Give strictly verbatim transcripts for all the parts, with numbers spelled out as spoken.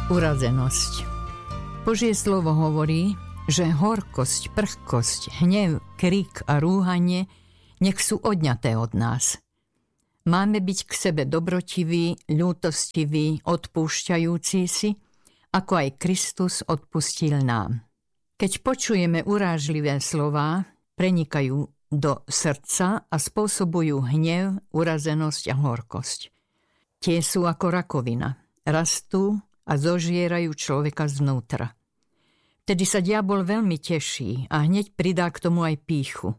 Urazenosť. Božie slovo hovorí, že horkosť, prchkosť, hnev, krik a rúhanie nech sú odňaté od nás. Máme byť k sebe dobrotiví, ľútostiví, odpúšťajúci si, ako aj Kristus odpustil nám. Keď počujeme urážlivé slová, prenikajú do srdca a spôsobujú hnev, urazenosť a horkosť. Tie sú ako rakovina, rastú a zožierajú človeka zvnútra. Vtedy sa diabol veľmi teší a hneď pridá k tomu aj pýchu.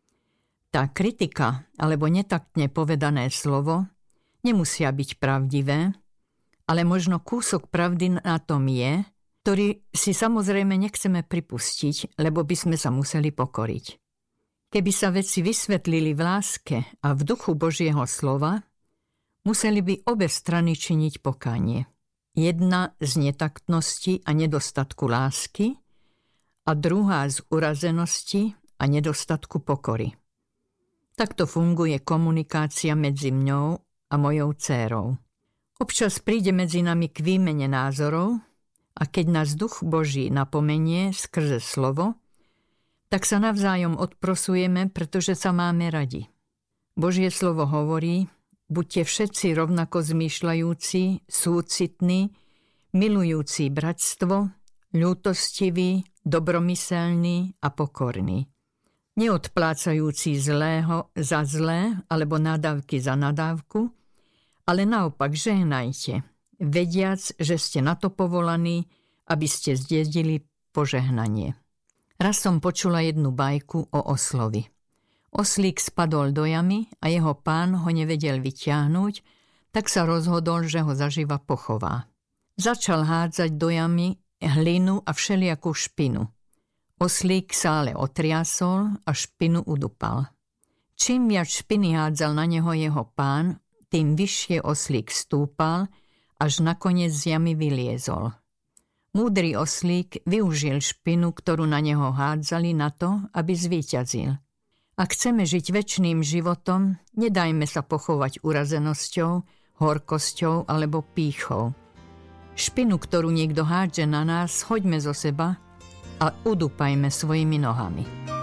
Tá kritika alebo netaktne povedané slovo nemusia byť pravdivé, ale možno kúsok pravdy na tom je, ktorý si samozrejme nechceme pripustiť, lebo by sme sa museli pokoriť. Keby sa veci vysvetlili v láske a v duchu Božieho slova, museli by obe strany činiť pokánie. Jedna z netaktnosti a nedostatku lásky a druhá z urazenosti a nedostatku pokory. Takto funguje komunikácia medzi mňou a mojou dcérou. Občas príde medzi nami k výmene názorov a keď nás duch Boží napomenie skrze slovo, tak sa navzájom odprosujeme, pretože sa máme radi. Božie slovo hovorí: buďte všetci rovnako zmýšľajúci, súcitní, milujúci bratstvo, ľútostiví, dobromyselní a pokorní. Neodplácajúci zlého za zlé alebo nadávky za nadávku, ale naopak žehnajte, vediac, že ste na to povolaní, aby ste zdedili požehnanie. Raz som počula jednu bajku o oslovi. Oslík spadol do jamy a jeho pán ho nevedel vyťahnuť, tak sa rozhodol, že ho zaživa pochová. Začal hádzať do jamy hlinu a všelijakú špinu. Oslík sa ale otriasol a špinu udupal. Čím viac špiny hádzal na neho jeho pán, tým vyššie oslík stúpal, až nakoniec z jamy vyliezol. Múdry oslík využil špinu, ktorú na neho hádzali, na to, aby zvíťazil. Ak chceme žiť večným životom, nedajme sa pochovať urazenosťou, horkosťou alebo pýchou. Špinu, ktorú niekto hádže na nás, hoďme zo seba a udúpajme svojimi nohami.